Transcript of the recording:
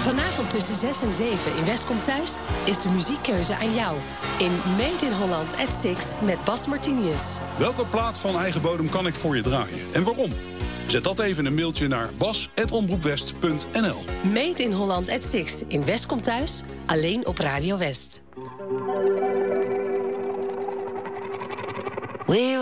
Vanavond tussen 6 en 7 in West Komt Thuis is de muziekkeuze aan jou. In Made in Holland at 6 met Bas Martinius. Welke plaat van eigen bodem kan ik voor je draaien en waarom? Zet dat even in een mailtje naar bas@omroepwest.nl. Made in Holland at 6 in West Komt Thuis, alleen op Radio West.